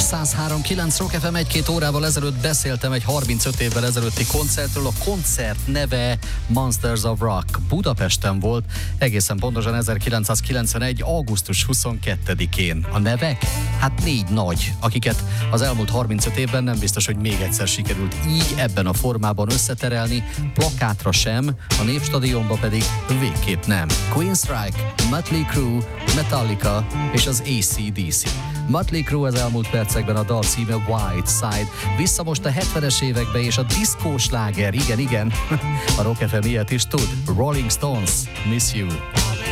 103.9 Rock FM. 1-2 órával ezelőtt beszéltem egy 35 évvel ezelőtti koncertről. A koncert neve Monsters of Rock. Budapesten volt, egészen pontosan 1991. augusztus 22-én. A nevek? Hát 4 nagy, akiket az elmúlt 35 évben nem biztos, hogy még egyszer sikerült így ebben a formában összeterelni, plakátra sem, a Népstadionba pedig végképp nem. Queensryche, Mötley Crüe, Metallica és az AC/DC. Mötley Crüe az elmúlt percekben, a dal címe White Side. Vissza most a 70-es évekbe és a diszkós láger, igen, a Rock FM ilyet is tud. Rolling Stones, Miss You.